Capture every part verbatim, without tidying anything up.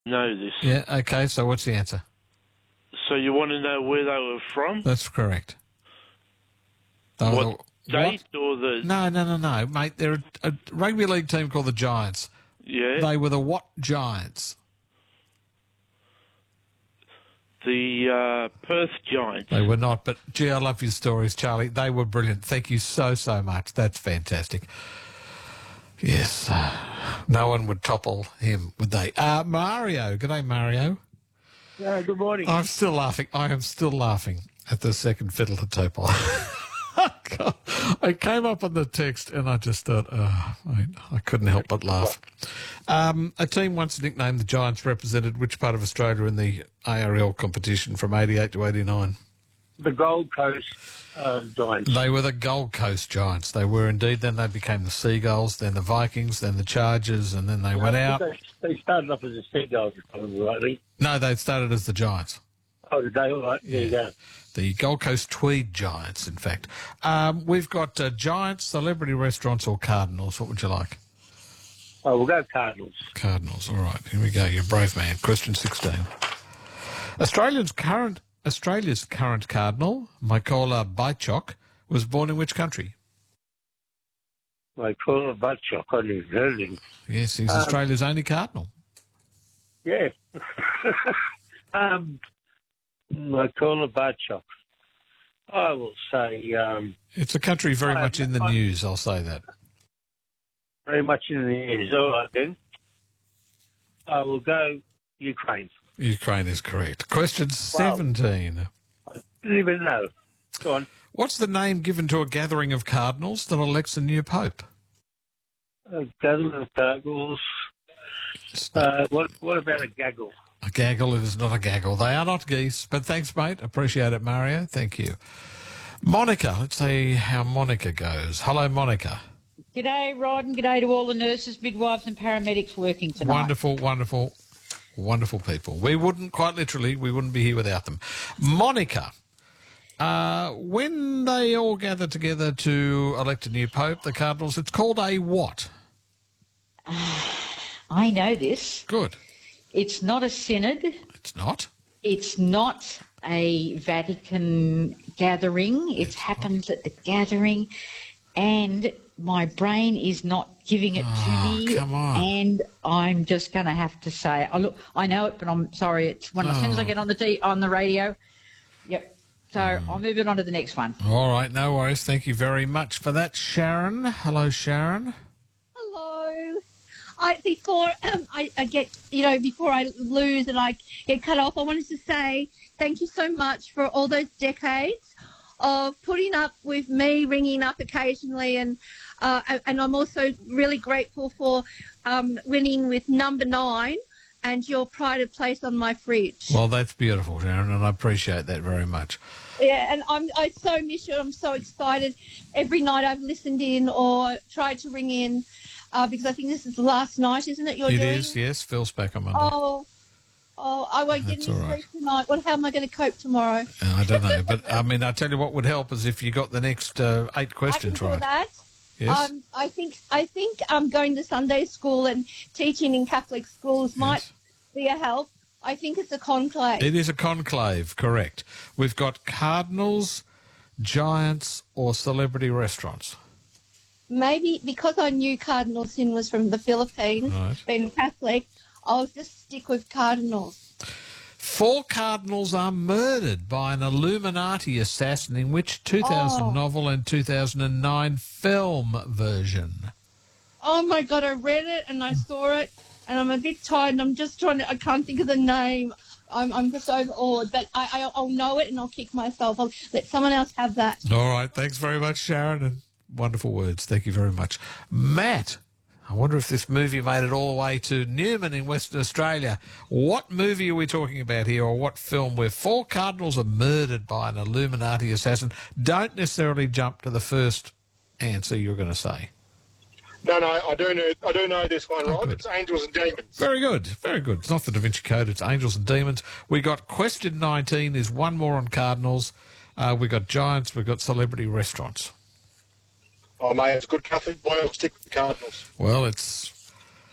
know this. Yeah, okay, so what's the answer? So you want to know where they were from? That's correct. They were What the- state what? or the... No, no, no, no, mate. They're a, a rugby league team called the Giants. Yeah, They were the what Giants? the uh, Perth Giants. They were not, but gee, I love your stories, Charlie. They were brilliant. Thank you so, so much. That's fantastic. Yes, uh, no one would topple him, would they? Uh, Mario. G'day, Mario. Uh, good morning. I'm still laughing. I am still laughing at the second fiddle to Topol. God, I came up on the text and I just thought, oh, I, I couldn't help but laugh. Um, a team once nicknamed the Giants represented which part of Australia in the A R L competition from eighty-eight to eighty-nine? The Gold Coast uh, Giants. They were the Gold Coast Giants. They were indeed. Then they became the Seagulls, then the Vikings, then the Chargers, and then they went out. They, they started off as the Seagulls, if I remember rightly. No, they started as the Giants. Oh, did they? All right, there you go. The Gold Coast Tweed Giants, in fact. Um, we've got uh, Giants, celebrity restaurants, or Cardinals. What would you like? Oh, we'll go Cardinals. Cardinals, all right. Here we go. You're a brave man. Question sixteen. Australia's current Australia's current cardinal, Mykola Baichok, was born in which country? Mykola Baichok, I didn't heard him. Yes, he's Um, Australia's only cardinal. Yeah. um, Mykola Baichok. I will say um, It's a country very I- much in the I- news, I'll say that. very much in the news. All right, then. I will go Ukraine. Ukraine is correct. Question seventeen. Didn't even know. Go on. What's the name given to a gathering of cardinals that elects a new pope? Uh, gathering of Cardinals. Uh, what, what about a gaggle? A gaggle, it is not a gaggle. They are not geese. But thanks, mate. Appreciate it, Mario. Thank you. Monica, let's see how Monica goes. Hello, Monica. G'day, Rod, and g'day to all the nurses, midwives and paramedics working tonight. Wonderful, wonderful, wonderful people. We wouldn't, quite literally, we wouldn't be here without them. Monica, uh, when they all gather together to elect a new pope, the cardinals, it's called a what? I know this. Good. It's not a synod. It's not. It's not a Vatican gathering. It happens at the gathering, and my brain is not giving it Oh, to me. come on. And I'm just going to have to say, I look, I know it, but I'm sorry. It's when as soon as I Oh. get on the t- on the radio. Yep. So I'll move it on to the next one. All right, no worries. Thank you very much for that, Sharon. Hello, Sharon. Hello. I before um, I, I get you know before I lose and I get cut off, I wanted to say thank you so much for all those decades of putting up with me ringing up occasionally, and uh, and I'm also really grateful for um, winning with number nine and your pride of place on my fridge. Well, that's beautiful, Sharon, and I appreciate that very much. Yeah, and I'm I so miss you. I'm so excited every night I've listened in or tried to ring in. Uh, because I think this is the last night, isn't it, you're It doing? is, yes. Phil's back on Monday. Oh, oh, I won't That's get any all right. sleep tonight. What? How am I going to cope tomorrow? Uh, I don't know, but I mean, I tell you what would help is if you got the next uh, eight questions I can do right. that. Yes. Um, I think I think um, going to Sunday school and teaching in Catholic schools might be a help. I think it's a conclave. It is a conclave, correct. We've got cardinals, giants, or celebrity restaurants. Maybe because I knew Cardinal Sin was from the Philippines, Right. being Catholic, I'll just stick with Cardinals. Four cardinals are murdered by an Illuminati assassin in which two thousand Oh. novel and two thousand nine film version? Oh my God, I read it and I saw it, and I'm a bit tired, and I'm just trying to. I can't think of the name. I'm I'm just overawed, but I, I I'll know it and I'll kick myself. I'll let someone else have that. All right, thanks very much, Sharon, and wonderful words. Thank you very much. Matt, I wonder if this movie made it all the way to Newman in Western Australia. What movie are we talking about here, or what film where four cardinals are murdered by an Illuminati assassin? Don't necessarily jump to the first answer you're going to say. No, no, I do know. I do know this one, Oh, Rod. good. It's Angels and Demons. Very good, very good. It's not the Da Vinci Code, it's Angels and Demons. We got question nineteen, is one more on Cardinals. Uh, we got Giants, we've got celebrity restaurants. Oh, mate, as a good Catholic boy, I'll stick with the Cardinals. Well, it's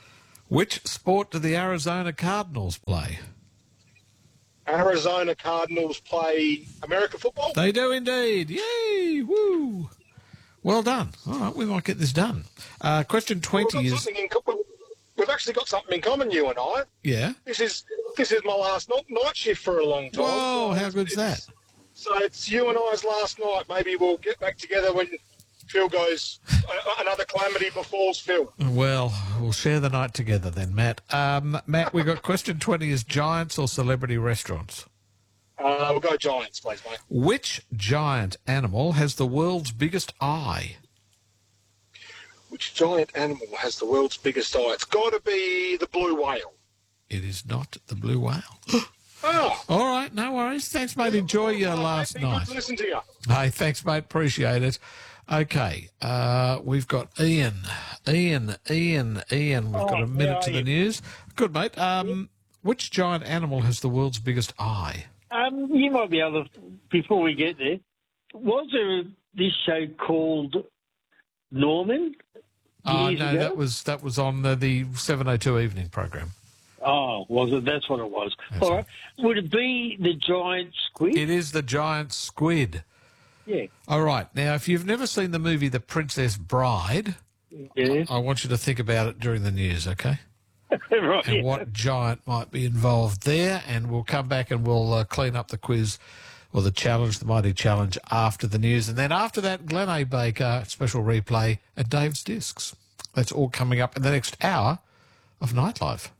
Which sport do the Arizona Cardinals play? Arizona Cardinals play American football. They do indeed. Yay! Woo! Well done. All right, we might get this done. Uh, question twenty We've got is... something in co- We've actually got something in common, you and I. Yeah? This is this is my last night, night shift for a long time. Whoa, how good's that? So it's you and I's last night. Maybe we'll get back together when Phil goes, uh, another calamity befalls Phil. Well, we'll share the night together then, Matt. Um, Matt, we got question twenty is giants or celebrity restaurants? Uh, we'll go Giants, please, mate. Which giant animal has the world's biggest eye? Which giant animal has the world's biggest eye? It's got to be the blue whale. It is not the blue whale. Oh, All right, no worries. Thanks, mate. Enjoy your last it's been good night. to listen to you. Hey, thanks, mate. Appreciate it. Okay, uh, we've got Ian. Ian, Ian, Ian. We've got Oh, a minute how to are the you? news. Good, mate. Um, which giant animal has the world's biggest eye? Um, you might be able to, before we get there, was there this show called Norman? Oh, years no, ago? that was that was on the, the seven oh two evening program. Oh, was it? That's what it was. That's All right. Would it be the giant squid? It is the giant squid. Yeah. All right. Now, if you've never seen the movie The Princess Bride, Yeah. I want you to think about it during the news, okay? right. And yeah. what giant might be involved there. And we'll come back and we'll uh, clean up the quiz or the challenge, the mighty challenge, after the news. And then after that, Glenn A. Baker, special replay at Dave's Discs. That's all coming up in the next hour of Nightlife.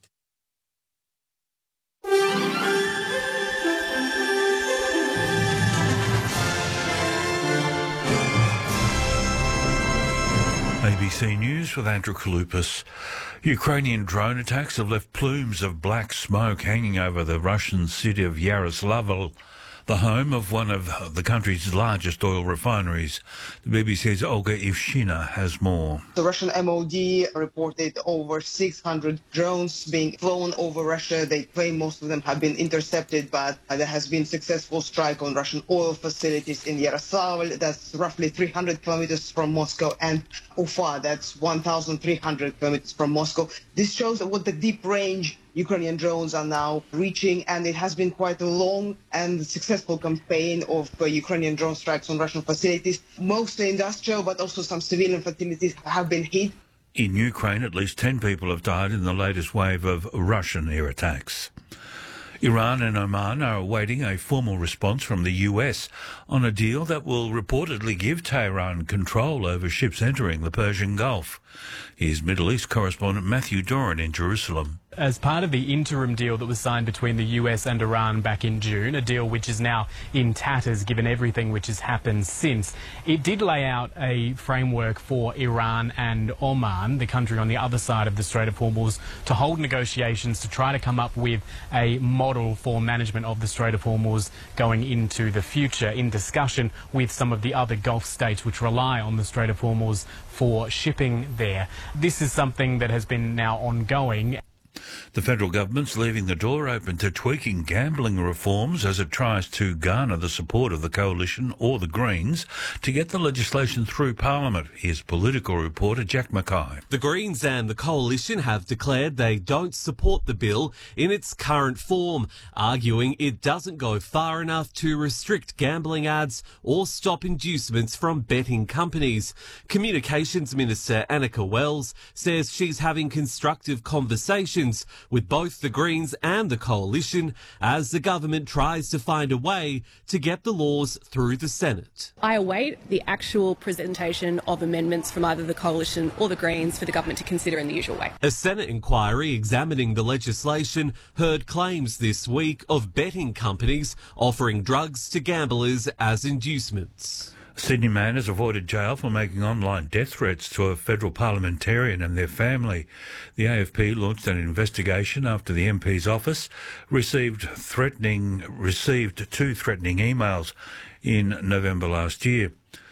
A B C News with Andrew Kaloupas. Ukrainian drone attacks have left plumes of black smoke hanging over the Russian city of Yaroslavl, the home of one of the country's largest oil refineries. The B B C's Olga Ivshina has more. The Russian M O D reported over six hundred drones being flown over Russia. They claim most of them have been intercepted, but there has been successful strike on Russian oil facilities in Yaroslavl. That's roughly three hundred kilometers from Moscow, and Ufa, that's one thousand three hundred kilometers from Moscow. This shows what the deep range Ukrainian drones are now reaching, and it has been quite a long and successful campaign of uh, Ukrainian drone strikes on Russian facilities, mostly industrial, but also some civilian facilities have been hit. In Ukraine, at least ten people have died in the latest wave of Russian air attacks. Iran and Oman are awaiting a formal response from the U S on a deal that will reportedly give Tehran control over ships entering the Persian Gulf. Here's Middle East correspondent Matthew Doran in Jerusalem. As part of the interim deal that was signed between the U S and Iran back in June, a deal which is now in tatters given everything which has happened since, it did lay out a framework for Iran and Oman, the country on the other side of the Strait of Hormuz, to hold negotiations to try to come up with a model for management of the Strait of Hormuz going into the future, in discussion with some of the other Gulf states which rely on the Strait of Hormuz for shipping there. This is something that has been now ongoing. The federal government's leaving the door open to tweaking gambling reforms as it tries to garner the support of the Coalition or the Greens to get the legislation through Parliament. Here's political reporter Jack Mackay. The Greens and the Coalition have declared they don't support the bill in its current form, arguing it doesn't go far enough to restrict gambling ads or stop inducements from betting companies. Communications Minister Annika Wells says she's having constructive conversations with both the Greens and the Coalition as the government tries to find a way to get the laws through the Senate. I await the actual presentation of amendments from either the Coalition or the Greens for the government to consider in the usual way. A Senate inquiry examining the legislation heard claims this week of betting companies offering drugs to gamblers as inducements. A Sydney man has avoided jail for making online death threats to a federal parliamentarian and their family. The A F P launched an investigation after the M P's office received threatening received two threatening emails in November last year.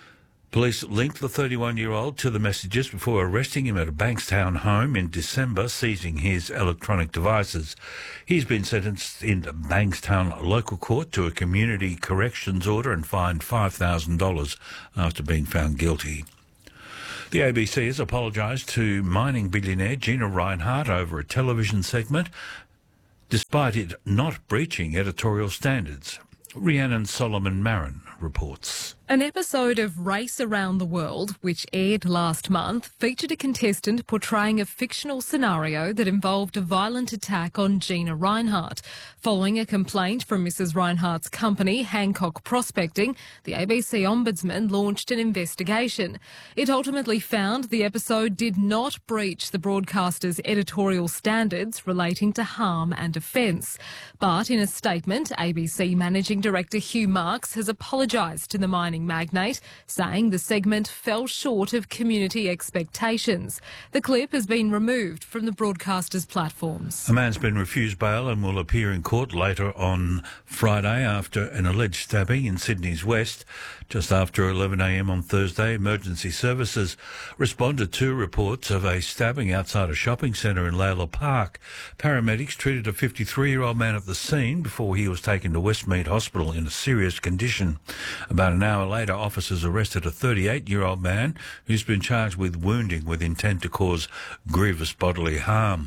Police linked the thirty-one-year-old to the messages before arresting him at a Bankstown home in December, seizing his electronic devices. He's been sentenced in Bankstown local court to a community corrections order and fined five thousand dollars after being found guilty. The A B C has apologised to mining billionaire Gina Rinehart over a television segment, despite it not breaching editorial standards. Rhiannon Solomon Marin reports. An episode of Race Around the World, which aired last month, featured a contestant portraying a fictional scenario that involved a violent attack on Gina Rinehart. Following a complaint from Missus Rinehart's company, Hancock Prospecting, the A B C Ombudsman launched an investigation. It ultimately found the episode did not breach the broadcaster's editorial standards relating to harm and offence. But in a statement, A B C Managing Director Hugh Marks has apologised to the mining magnate, saying the segment fell short of community expectations. The clip has been removed from the broadcaster's platforms. A man's been refused bail and will appear in court later on Friday after an alleged stabbing in Sydney's West. Just after eleven a m on Thursday, emergency services responded to reports of a stabbing outside a shopping centre in Layla Park. Paramedics treated a fifty-three-year-old man at the scene before he was taken to Westmead Hospital in a serious condition. About an hour later, officers arrested a thirty-eight-year-old man who's been charged with wounding with intent to cause grievous bodily harm.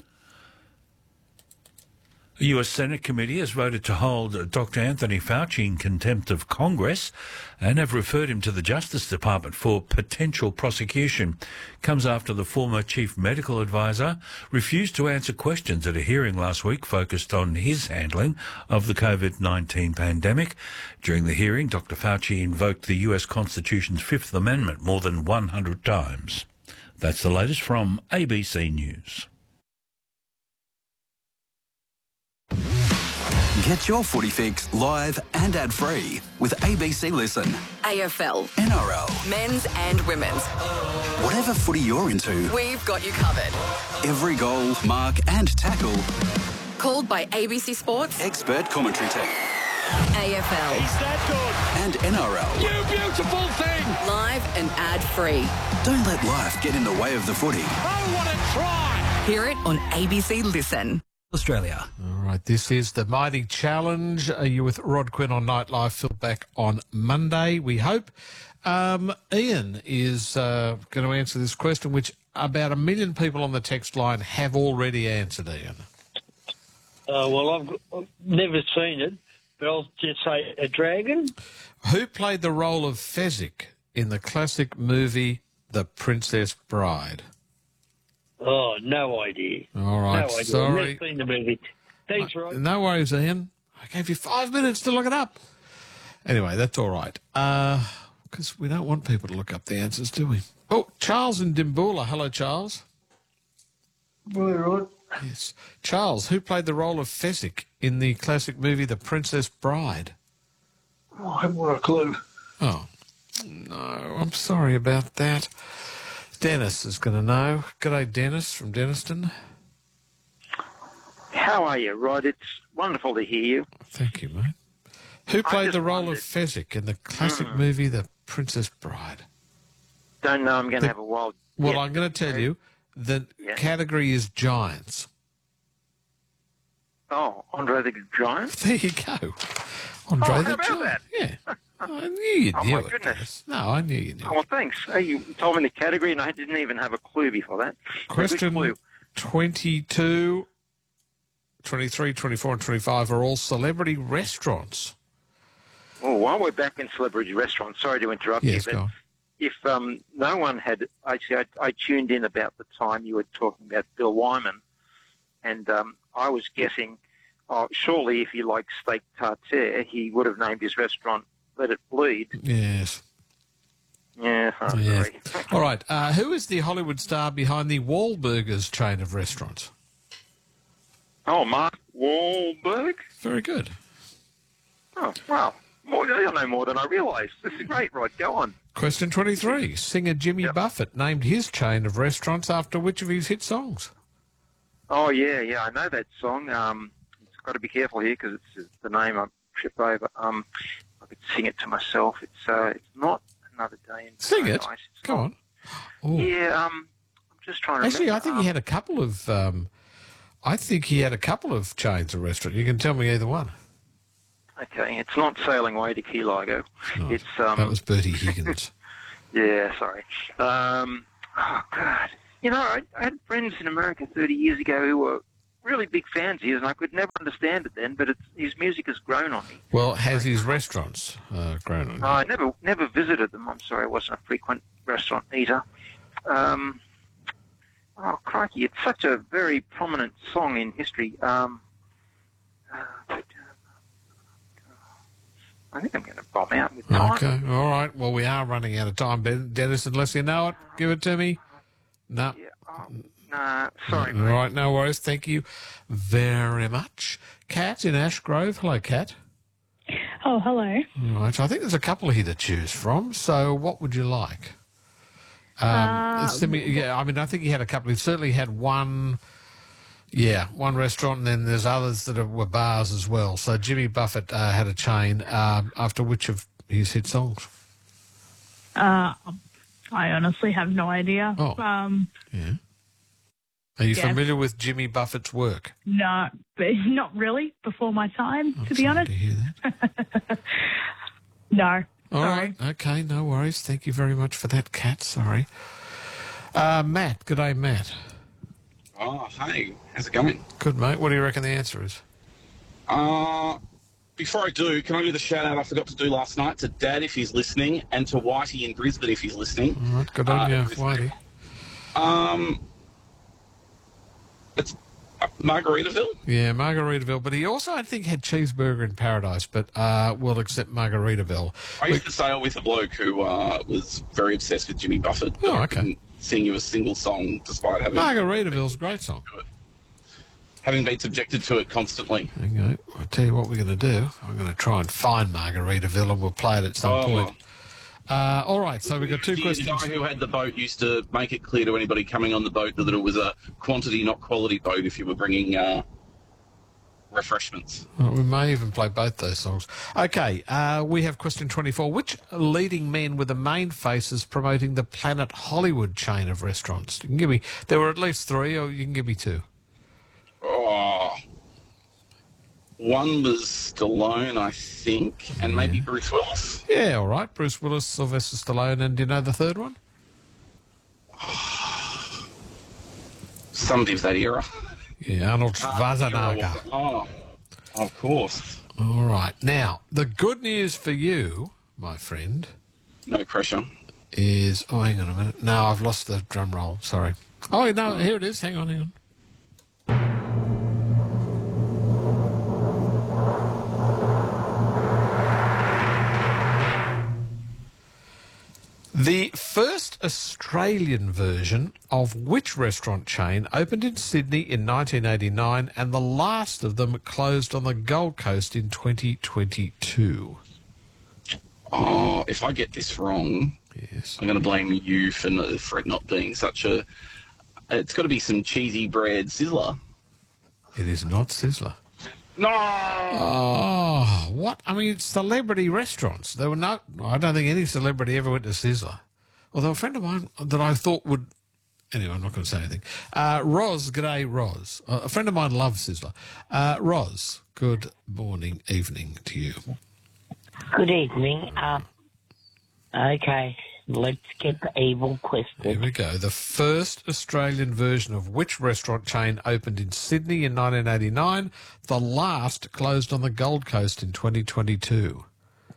A U S Senate committee has voted to hold Doctor Anthony Fauci in contempt of Congress and have referred him to the Justice Department for potential prosecution. Comes after the former chief medical advisor refused to answer questions at a hearing last week focused on his handling of the COVID nineteen pandemic. During the hearing, Doctor Fauci invoked the U S Constitution's Fifth Amendment more than one hundred times. That's the latest from A B C News. Get your footy fix live and ad-free with A B C Listen. A F L, N R L, men's and women's. Whatever footy you're into, we've got you covered. Every goal, mark and tackle. Called by A B C Sports. Expert commentary team. A F L. He's that good. And N R L. You beautiful thing. Live and ad-free. Don't let life get in the way of the footy. I want to try. Hear it on A B C Listen. Australia. All right, this is the Mighty Challenge. Are you with Rod Quinn on Nightlife? Phil back on Monday, we hope. Um, Ian is uh, going to answer this question, which about a million people on the text line have already answered, Ian. Uh, well, I've, I've never seen it, but I'll just say a dragon. Who played the role of Fezzik in the classic movie The Princess Bride? Oh, no idea. All right, no idea. sorry. I've never seen the movie. Thanks, Rod. No worries, Ian. I gave you five minutes to look it up. Anyway, that's all right. Because uh, we don't want people to look up the answers, do we? Oh, Charles in Dimboola. Hello, Charles. Hi, Rod. Yes. Charles, who played the role of Fezzik in the classic movie The Princess Bride? Oh, I haven't got a clue. Oh, no, I'm sorry about that. Dennis is going to know. G'day, Dennis from Denniston. How are you, Rod? It's wonderful to hear you. Thank you, mate. Who played the role wondered. of Fezzik in the classic mm. movie The Princess Bride? Don't know. I'm going to the, have a wild... Well, yeah. I'm going to tell you, the yeah. category is giants. Oh, Andre the Giant? There you go. Andre oh, the how about Giant. that? Yeah. I knew you oh, knew my it. goodness. No, I knew you knew Oh, well, thanks. Hey, you told me the category and I didn't even have a clue before that. Question clue. twenty-two, twenty-three, twenty-four and twenty-five are all celebrity restaurants. Oh, while we're back in celebrity restaurants, sorry to interrupt yes, you, go but on. if um, no one had... Actually, I, I tuned in about the time you were talking about Bill Wyman, and um, I was guessing, oh, surely if you like steak tartare, he would have named his restaurant Let It Bleed. Yes. Yeah, I'm yes. sorry. All right. Uh, who is the Hollywood star behind the Wahlburgers chain of restaurants? Oh, Mark Wahlberg? Very good. Oh, wow. More, I know more than I realised. This is great, Rod. Go on. Question twenty-three. Singer Jimmy yep. Buffett named his chain of restaurants after which of his hit songs? Oh, yeah, yeah. I know that song. Um, it's got to be careful here because it's the name I trip over. Um, I could sing it to myself. It's uh, it's not Another Day in Sing it. Paradise. Come on. Ooh. Yeah, um, I'm just trying to Actually, remember. I think um, he had a couple of... Um, I think he had a couple of chains of restaurants. You can tell me either one. Okay, it's not Sailing Away to Key Largo. Oh, it's um, that was Bertie Higgins. Yeah, sorry. Um, oh, God. You know, I, I had friends in America thirty years ago who were really big fans of his, and I could never understand it then, but it's, his music has grown on me. Well, has his restaurants uh, grown on you? I never never visited them. I'm sorry, I wasn't a frequent restaurant eater. Um, oh, crikey, it's such a very prominent song in history. Um, uh, I think I'm going to bomb out with time. Okay, all right. Well, we are running out of time, Ben. Dennis, unless you know it, give it to me. No. Yeah, oh, nah, sorry, All right, no worries. Thank you very much. Kat in Ashgrove. Hello, Kat. Oh, hello. All right, so I think there's a couple here to choose from. So what would you like? Um, Uh, simi- yeah, I mean, I think he had a couple. He certainly had one, yeah, one restaurant, and then there's others that are, were bars as well. So Jimmy Buffett uh, had a chain, um, after which of his hit songs? Uh, I honestly have no idea. Oh. Um, Yeah. Are you Yeah. familiar with Jimmy Buffett's work? no, but not really before my time, to be honest. no. All Sorry. right. Okay, no worries. Thank you very much for that, Kat. Sorry. Uh, Matt. Good day, Matt. Oh, hey. How's it going? Good, mate. What do you reckon the answer is? Uh, before I do, can I do the shout-out I forgot to do last night to Dad if he's listening and to Whitey in Brisbane if he's listening? All right. Good on Uh, you, Whitey. Um, it's uh, Margaritaville? Yeah, Margaritaville. But he also, I think, had Cheeseburger in Paradise, but uh, we'll accept Margaritaville. I used to sail with a bloke who uh, was very obsessed with Jimmy Buffett. Oh, I okay. couldn't sing you a single song despite having... Margaritaville's a great song. Having been subjected to it constantly. Okay. I'll tell you what we're going to do. I'm going to try and find Margaritaville and we'll play it at some Oh. point. Uh, all right, so we've got two the, questions. The guy who had the boat used to make it clear to anybody coming on the boat that it was a quantity, not quality boat if you were bringing uh, refreshments. Well, we may even play both those songs. Okay, uh, we have question twenty-four. Which leading men were the main faces promoting the Planet Hollywood chain of restaurants? You can give me. There were at least three, or you can give me two. Oh, one was Stallone, I think, and maybe Bruce Willis. Yeah, all right. Bruce Willis, Sylvester Stallone, and do you know the third one? Somebody of that era. Yeah, Arnold Schwarzenegger. Oh, of course. All right. Now, the good news for you, my friend. No pressure. Is, oh, hang on a minute. No, I've lost the drum roll. Sorry. Oh, no, here it is. Hang on, hang on. The first Australian version of which restaurant chain opened in Sydney in nineteen eighty-nine and the last of them closed on the Gold Coast in twenty twenty-two? Oh, if I get this wrong, yes, I'm going to blame you for, no, for it not being such a... It's got to be some cheesy bread sizzler. It is not Sizzler. No! Oh, what? I mean, it's celebrity restaurants. There were no... I don't think any celebrity ever went to Sizzler. Although a friend of mine that I thought would... Anyway, I'm not going to say anything. Uh, Roz, g'day, Roz. Uh, a friend of mine loves Sizzler. Uh, Roz, good morning, evening to you. Good evening. Uh, okay, let's get the evil question. Here we go. The first Australian version of which restaurant chain opened in Sydney in nineteen eighty-nine? The last closed on the Gold Coast in twenty twenty-two.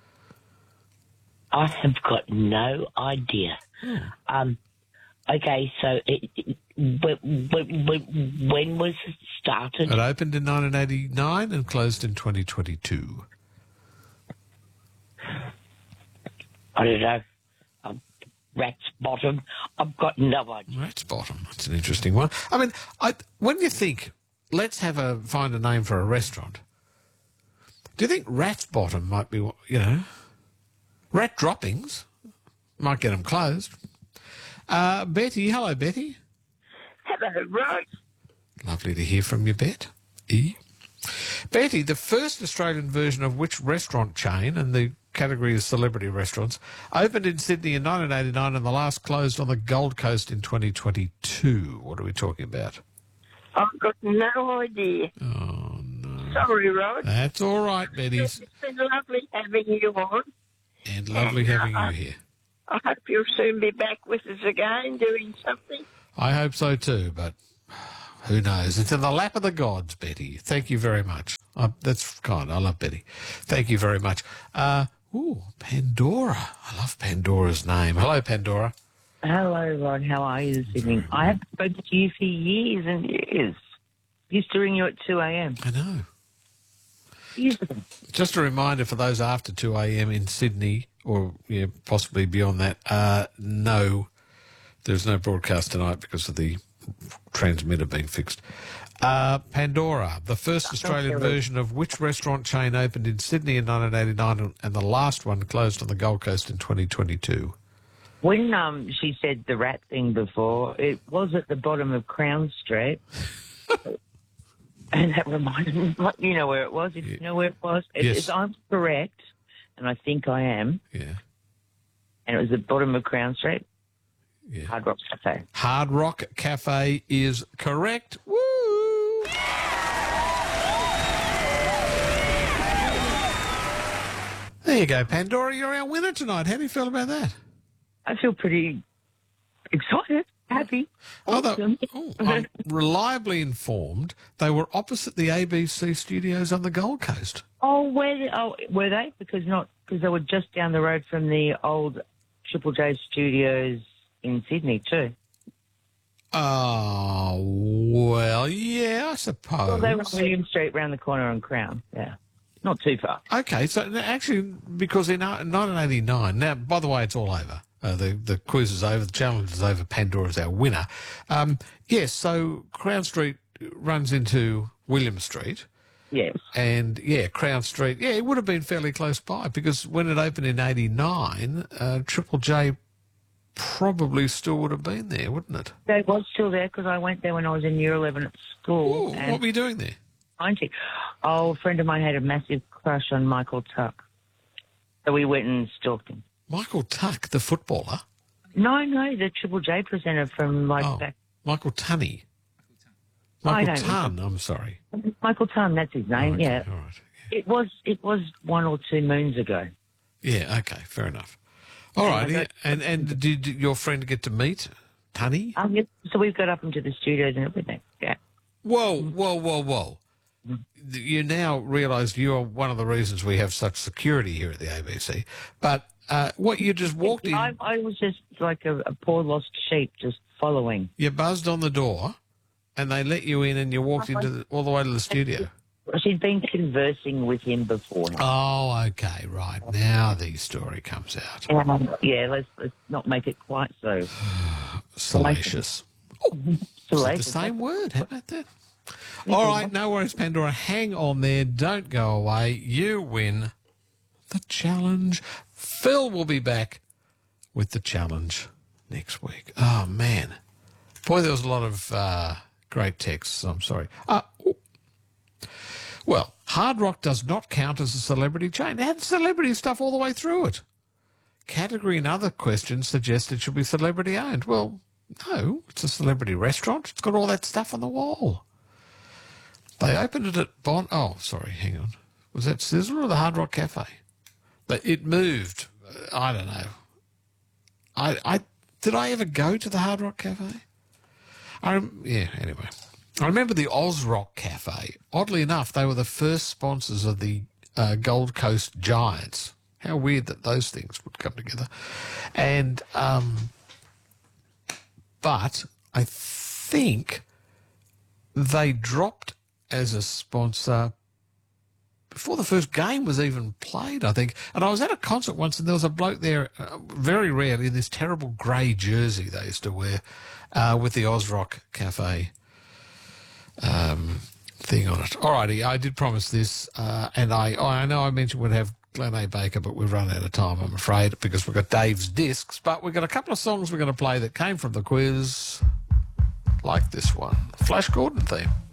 I have got no idea. Hmm. Um, okay, so it, it, when, when, when was it started? It opened in nineteen eighty-nine and closed in twenty twenty-two. I don't know. Um, Rat's Bottom. I've got no idea. Rat's Bottom. That's an interesting one. I mean, I, when you think, let's have a find a name for a restaurant, do you think Rat's Bottom might be, you know, Rat Droppings might get them closed? Uh, Betty, hello, Betty. Hello, Rod. Lovely to hear from you, Bet. E. Betty, the first Australian version of which restaurant chain, and the category is celebrity restaurants, opened in Sydney in nineteen eighty-nine and the last closed on the Gold Coast in twenty twenty-two. What are we talking about? I've got no idea. Oh, no. Sorry, Rod. That's all right, Betty. It's been lovely having you on. And lovely having you here. I hope you'll soon be back with us again doing something. I hope so too, but who knows? It's in the lap of the gods, Betty. Thank you very much. Uh, that's kind. I love Betty. Thank you very much. Uh, ooh, Pandora. I love Pandora's name. Hello, Pandora. Hello, Rod. How are you this evening? I haven't spoken to you for years and years. Used to ring you at two a.m. I know. Years ago. Just a reminder for those after two a.m. in Sydney, or yeah, possibly beyond that, uh, no, there's no broadcast tonight because of the transmitter being fixed. Uh, Pandora, the first Australian version of which restaurant chain opened in Sydney in nineteen eighty-nine and the last one closed on the Gold Coast in twenty twenty-two? When um, she said the rat thing before, it was at the bottom of Crown Street. And that reminded me, you know where it was, if you know where it was. If, Yes. if I'm correct, and I think I am, yeah, and it was the bottom of Crown Street, yeah. Hard Rock Cafe. Hard Rock Cafe is correct. Woo! There you go, Pandora. You're our winner tonight. How do you feel about that? I feel pretty excited, happy. Although, oh, I'm reliably informed they were opposite the A B C studios on the Gold Coast. Oh, where? Oh, were they? Because not because they were just down the road from the old Triple J studios in Sydney too. Oh, well, yeah, I suppose. Well, they were on William Street round the corner on Crown. Yeah, not too far. Okay, so actually, because in nineteen eighty-nine, now, by the way, it's all over. Uh, the, the quiz is over, the challenge is over, Pandora's our winner. Um, yes, so Crown Street runs into William Street. Yes. And, yeah, Crown Street, yeah, it would have been fairly close by because when it opened in eighty-nine, uh, Triple J probably still would have been there, wouldn't it? They was still there because I went there when I was in year eleven at school. Ooh, and what were you doing there? ninety. Oh, a friend of mine had a massive crush on Michael Tuck. So we went and stalked him. Michael Tuck, the footballer? No, no, the Triple J presenter from like Oh, back. Michael Tunney. I Michael don't Tunn, know. I'm sorry. Michael Tunn, that's his name. Okay, yeah. all right. It was. It was one or two moons ago. Yeah, okay, fair enough. All right, yeah, and and did your friend get to meet Tunny? Um, yeah, so we've got up into the studios and everything. Yeah. Whoa, whoa, whoa, whoa. You now realise you're one of the reasons we have such security here at the A B C. But uh, what, you just walked in... I, I was just like a, a poor lost sheep just following. You buzzed on the door and they let you in and you walked into the, all the way to the studio. She'd been conversing with him before. Oh, okay, right. Now the story comes out. Um, yeah, let's, let's not make it quite so... Salacious. Oh, Salacious. the same word. How about that? All right, no worries, Pandora. Hang on there. Don't go away. You win the challenge. Phil will be back with the challenge next week. Oh, man. Boy, there was a lot of uh, great texts. I'm sorry. Uh, well, Hard Rock does not count as a celebrity chain. It had celebrity stuff all the way through it. Category and other questions suggest it should be celebrity owned. Well, no, it's a celebrity restaurant. It's got all that stuff on the wall. They opened it at Bond. Oh, sorry, hang on. Was that Sizzler or the Hard Rock Cafe? But it moved. I don't know. I, I did I ever go to the Hard Rock Cafe? I rem- yeah. Anyway, I remember the Oz Rock Cafe. Oddly enough, they were the first sponsors of the uh, Gold Coast Giants. How weird that those things would come together. And um, but I think they dropped as a sponsor before the first game was even played, I think. And I was at a concert once and there was a bloke there, uh, very rarely, in this terrible grey jersey they used to wear uh, with the Oz Rock Cafe um, thing on it. All righty, I did promise this, uh, and I, I know I mentioned we'd have Glenn A. Baker, but we've run out of time, I'm afraid, because we've got Dave's discs. But we've got a couple of songs we're going to play that came from the quiz, like this one, Flash Gordon theme.